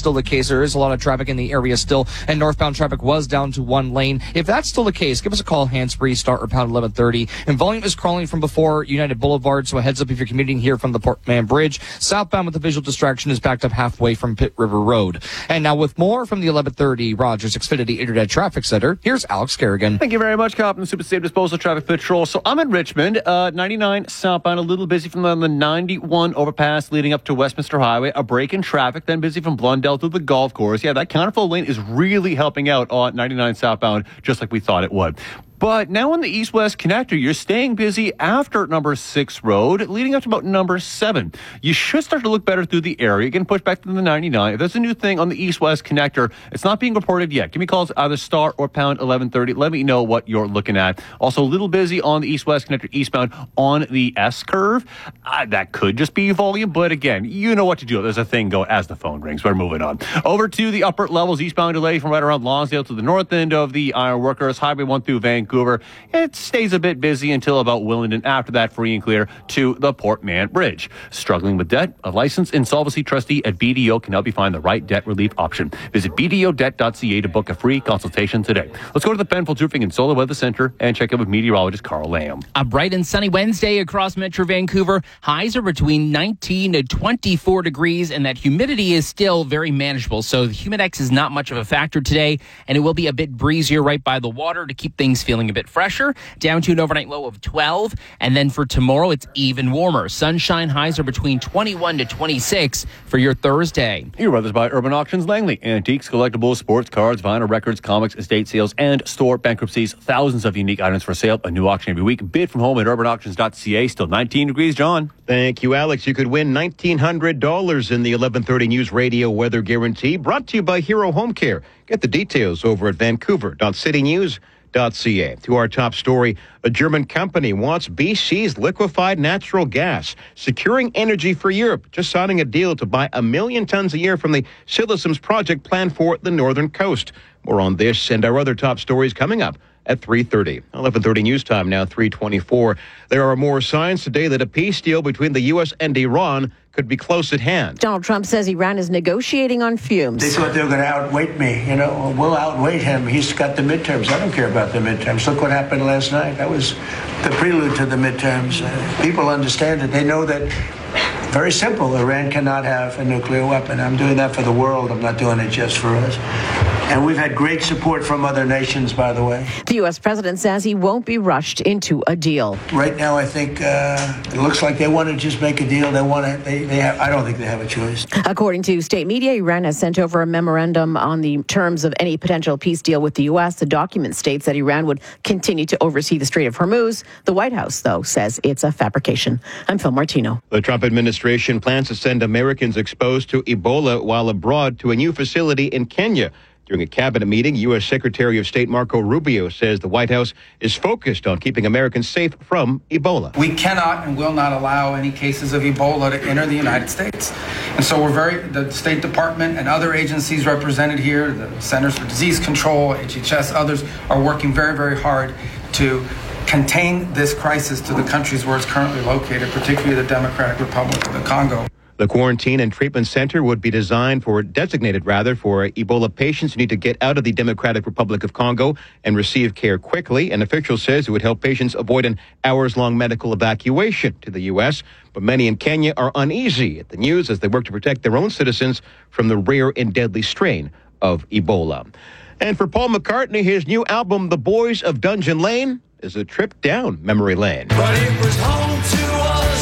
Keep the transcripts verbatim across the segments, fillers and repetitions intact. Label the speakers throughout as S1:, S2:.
S1: still the case. There is a lot of traffic in the area still, and northbound traffic was down to one lane. If that's still the case, give us a call, hands-free, start or pound eleven thirty. And volume is crawling from before United Boulevard, so a heads up if you're commuting here from the Port Mann Bridge. Southbound with the visual distraction is backed up halfway from Pitt River Road. And now with more from the eleven thirty Rogers Xfinity Internet Traffic Center, here's Alex Kerrigan.
S2: Thank you very much, Captain Super Safe Disposal Traffic Patrol. So I'm in Richmond, uh, ninety-nine southbound, a little busy from the ninety-one overpass leading up to Westminster Highway. A break in traffic, then busy from Blundell to the golf course. Yeah, that counterflow lane is really helping out on ninety-nine southbound, just like we thought it would. But now on the east-west connector, you're staying busy after number six road, leading up to about number seven. You should start to look better through the area. Getting pushed back to the ninety-nine. If there's a new thing on the east-west connector, it's not being reported yet. Give me calls either star or pound eleven thirty. Let me know what you're looking at. Also, a little busy on the east-west connector eastbound on the S-curve. Uh, that could just be volume, but again, you know what to do. There's a thing go as the phone rings. We're moving on. Over to the upper levels, eastbound delay from right around Lonsdale to the north end of the Iron Workers, Highway one through Vancouver. Vancouver. It stays a bit busy until about Willingdon. After that, free and clear to the Port Mann Bridge. Struggling with debt? A licensed insolvency trustee at B D O can help you find the right debt relief option. Visit b d o debt dot c a to book a free consultation today. Let's go to the Penfolds Roofing and Solar Weather Center and check in with meteorologist Carl Lamb.
S3: A bright and sunny Wednesday across Metro Vancouver. Highs are between nineteen to twenty-four degrees, and that humidity is still very manageable. So the Humidex is not much of a factor today, and it will be a bit breezier right by the water to keep things feeling a bit fresher. Down to an overnight low of twelve, and then for tomorrow, it's even warmer. Sunshine highs are between twenty-one to twenty-six for your Thursday.
S2: Your weather's by Urban Auctions Langley. Antiques, collectibles, sports cards, vinyl records, comics, estate sales, and store bankruptcies. Thousands of unique items for sale. A new auction every week. Bid from home at urban auctions dot c a. Still nineteen degrees, John.
S4: Thank you, Alex. You could win nineteen hundred dollars in the eleven thirty News Radio Weather Guarantee, brought to you by Hero Home Care. Get the details over at vancouver dot city news dot c a. To our top story, a German company wants B C's liquefied natural gas, securing energy for Europe, just signing a deal to buy a million tons a year from the Silesums project planned for the northern coast. More on this and our other top stories coming up at three thirty. eleven thirty news time now, three twenty-four. There are more signs today that a peace deal between the U S and Iran could be close at hand.
S5: Donald Trump says Iran is negotiating on fumes.
S6: They thought they were going to outweight me. You know, we'll outweight him. He's got the midterms. I don't care about the midterms. Look what happened last night. That was the prelude to the midterms. Uh, people understand it. They know that. Very simple. Iran cannot have a nuclear weapon. I'm doing that for the world. I'm not doing it just for us. And we've had great support from other nations, by the way.
S5: The U S president says he won't be rushed into a deal.
S6: Right now, I think uh, it looks like they want to just make a deal. They want to. They, they have. I don't think they have a choice.
S5: According to state media, Iran has sent over a memorandum on the terms of any potential peace deal with the U S. The document states that Iran would continue to oversee the Strait of Hormuz. The White House, though, says it's a fabrication. I'm Phil Martino.
S4: The Trump administration plans to send Americans exposed to Ebola while abroad to a new facility in Kenya. During a cabinet meeting, U S. Secretary of State Marco Rubio says the White House is focused on keeping Americans safe from Ebola.
S7: We cannot and will not allow any cases of Ebola to enter the United States. And so we're very, the State Department and other agencies represented here, the Centers for Disease Control, H H S, others are working very, very hard to contain this crisis to the countries where it's currently located, particularly the Democratic Republic of the Congo.
S4: The quarantine and treatment center would be designed for, designated rather, for Ebola patients who need to get out of the Democratic Republic of Congo and receive care quickly. An official says it would help patients avoid an hours-long medical evacuation to the U S. But many in Kenya are uneasy at the news as they work to protect their own citizens from the rare and deadly strain of Ebola. And for Paul McCartney, his new album, The Boys of Dungeon Lane, is a trip down memory lane.
S8: But it was home to us.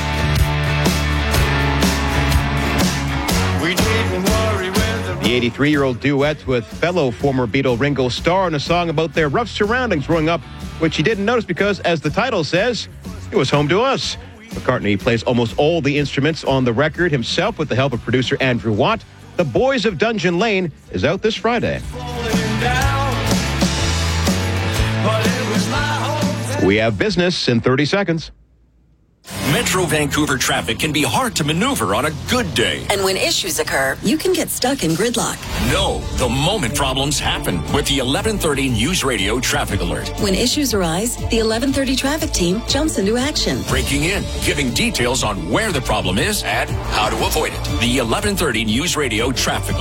S4: The eighty-three-year-old duets with fellow former Beatle Ringo Starr in a song about their rough surroundings growing up, which he didn't notice because, as the title says, it was home to us. McCartney plays almost all the instruments on the record himself with the help of producer Andrew Watt. The Boys of Dungeon Lane is out this Friday. We have business in thirty seconds.
S9: Metro Vancouver traffic can be hard to maneuver on a good day.
S10: And when issues occur, you can get stuck in gridlock.
S9: No, the moment problems happen with the eleven thirty News Radio Traffic Alert.
S10: When issues arise, the eleven thirty traffic team jumps into action.
S9: Breaking in, giving details on where the problem is and how to avoid it. The eleven thirty News Radio Traffic Alert.